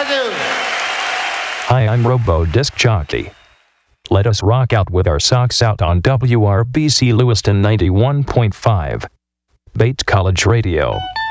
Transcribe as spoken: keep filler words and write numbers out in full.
Lagoon. Hi, I'm Robo Disc Jockey. Let us rock out with our socks out on W R B C Lewiston ninety-one point five. Bates College Radio.